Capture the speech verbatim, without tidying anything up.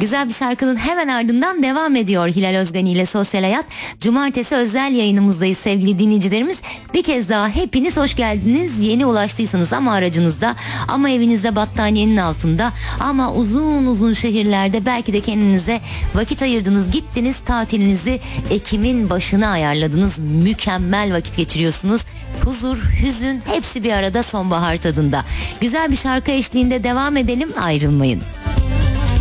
Güzel bir şarkının hemen ardından devam ediyor Hilal Özgani ile Sosyal Hayat. Cumartesi özel yayınımızdayız sevgili dinleyicilerimiz. Bir kez daha hepiniz hoş geldiniz. Yeni ulaştıysanız ama aracınızda, ama evinizde battaniyenin altında, ama uzun uzun şehirlerde belki de kendinize vakit ayırdınız, gittiniz tatilinizi Ekim'in başına ayarladınız. Mükemmel vakit geçiriyorsunuz. Huzur, hüzün hepsi bir arada sonbahar tadında. Güzel bir şarkı eşliğinde devam edelim, ayrılmayın.